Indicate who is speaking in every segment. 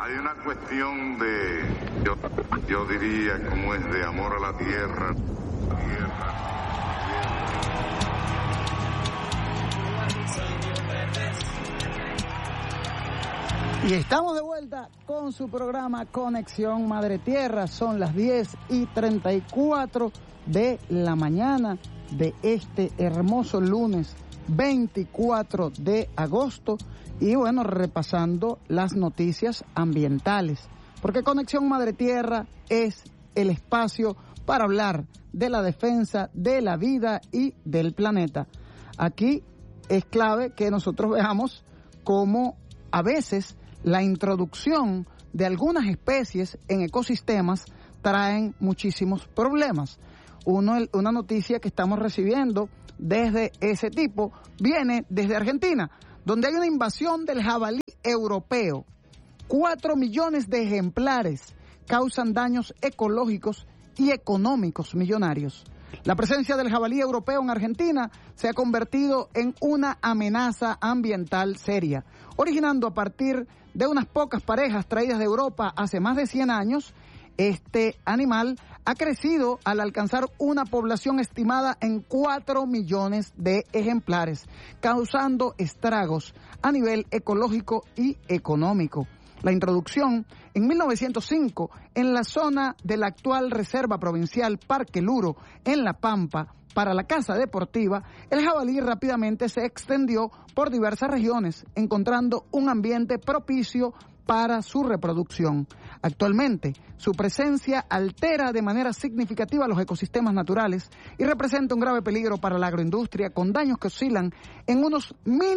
Speaker 1: Hay una cuestión yo diría, como es de amor a la tierra.
Speaker 2: Y estamos de vuelta con su programa Conexión Madre Tierra. Son las 10:34 de la mañana de este hermoso lunes 24 de agosto. Y bueno, repasando las noticias ambientales, porque Conexión Madre Tierra es el espacio para hablar de la defensa de la vida y del planeta. Aquí es clave que nosotros veamos cómo a veces la introducción de algunas especies en ecosistemas traen muchísimos problemas. Una noticia que estamos recibiendo desde ese tipo viene desde Argentina, donde hay una invasión del jabalí europeo. 4 millones de ejemplares causan daños ecológicos y económicos millonarios. La presencia del jabalí europeo en Argentina se ha convertido en una amenaza ambiental seria, originando a partir de unas pocas parejas traídas de Europa hace más de 100 años. Este animal ha crecido al alcanzar una población estimada en 4 millones de ejemplares, causando estragos a nivel ecológico y económico. La introducción en 1905 en la zona de la actual Reserva Provincial Parque Luro, en La Pampa, para la caza deportiva, el jabalí rápidamente se extendió por diversas regiones, encontrando un ambiente propicio para su reproducción. Actualmente, su presencia altera de manera significativa los ecosistemas naturales y representa un grave peligro para la agroindustria, con daños que oscilan en unos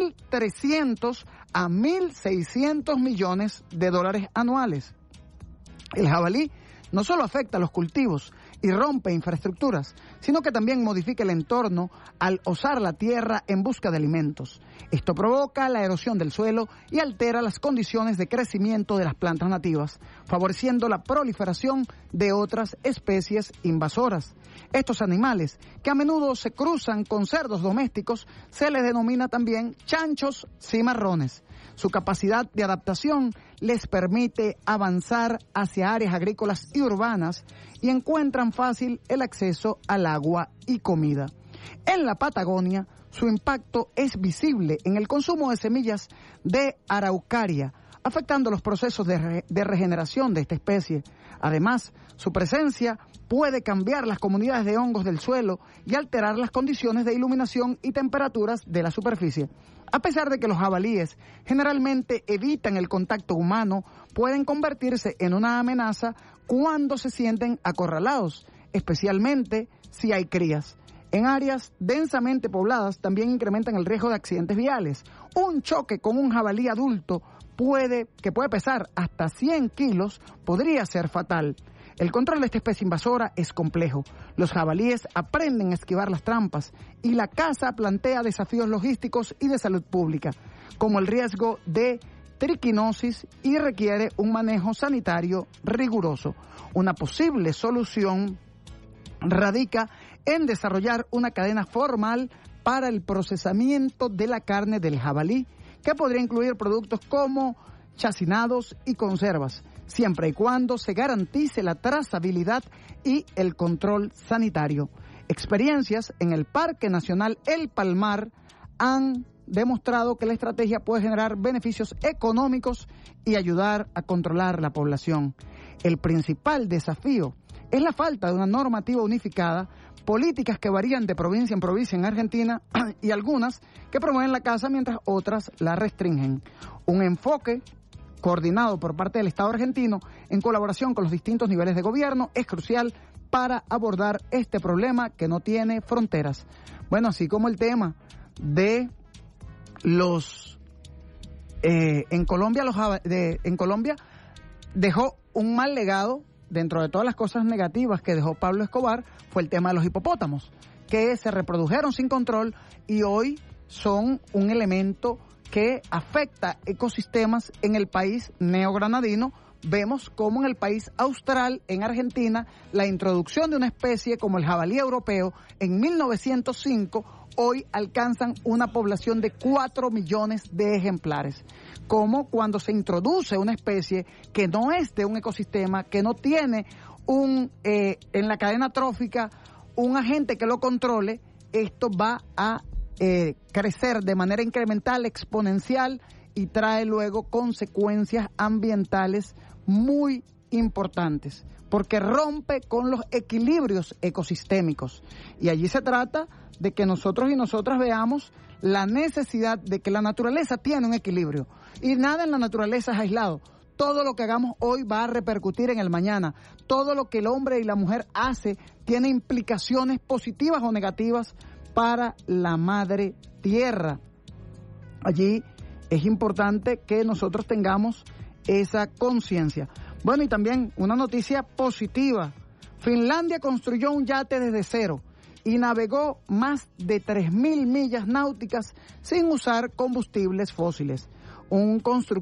Speaker 2: 1.300 a 1.600 millones de dólares anuales. El jabalí no solo afecta a los cultivos y rompe infraestructuras, sino que también modifica el entorno al osar la tierra en busca de alimentos. Esto provoca la erosión del suelo y altera las condiciones de crecimiento de las plantas nativas, favoreciendo la proliferación de otras especies invasoras. Estos animales, que a menudo se cruzan con cerdos domésticos, se les denomina también chanchos cimarrones. Su capacidad de adaptación les permite avanzar hacia áreas agrícolas y urbanas y encuentran fácil el acceso al agua y comida. En la Patagonia, su impacto es visible en el consumo de semillas de araucaria, afectando los procesos de regeneración de esta especie. Además, su presencia puede cambiar las comunidades de hongos del suelo y alterar las condiciones de iluminación y temperaturas de la superficie. A pesar de que los jabalíes generalmente evitan el contacto humano, pueden convertirse en una amenaza cuando se sienten acorralados, especialmente si hay crías. En áreas densamente pobladas también incrementan el riesgo de accidentes viales. Un choque con un jabalí adulto que puede pesar hasta 100 kilos podría ser fatal. El control de esta especie invasora es complejo. Los jabalíes aprenden a esquivar las trampas y la caza plantea desafíos logísticos y de salud pública, como el riesgo de triquinosis, y requiere un manejo sanitario riguroso. Una posible solución radica en desarrollar una cadena formal para el procesamiento de la carne del jabalí, que podría incluir productos como chacinados y conservas, siempre y cuando se garantice la trazabilidad y el control sanitario. Experiencias en el Parque Nacional El Palmar han demostrado que la estrategia puede generar beneficios económicos y ayudar a controlar la población. El principal desafío es la falta de una normativa unificada, políticas que varían de provincia en provincia en Argentina y algunas que promueven la caza mientras otras la restringen. Un enfoque coordinado por parte del Estado argentino en colaboración con los distintos niveles de gobierno es crucial para abordar este problema que no tiene fronteras. Bueno, así como el tema de los en Colombia dejó un mal legado. Dentro de todas las cosas negativas que dejó Pablo Escobar fue el tema de los hipopótamos, que se reprodujeron sin control y hoy son un elemento que afecta ecosistemas en el país neogranadino. Vemos cómo en el país austral, en Argentina, la introducción de una especie como el jabalí europeo en 1905 hoy alcanzan una población de 4 millones de ejemplares. Como cuando se introduce una especie que no es de un ecosistema, que no tiene en la cadena trófica un agente que lo controle, esto va a crecer de manera incremental, exponencial, y trae luego consecuencias ambientales muy importantes, porque rompe con los equilibrios ecosistémicos. Y allí se trata de que nosotros y nosotras veamos la necesidad de que la naturaleza tiene un equilibrio, y nada en la naturaleza es aislado. Todo lo que hagamos hoy va a repercutir en el mañana. Todo lo que el hombre y la mujer hace tiene implicaciones positivas o negativas para la madre tierra. Allí es importante que nosotros tengamos esa conciencia. Bueno, y también una noticia positiva. Finlandia construyó un yate desde cero y navegó más de 3.000 millas náuticas sin usar combustibles fósiles. Un constructor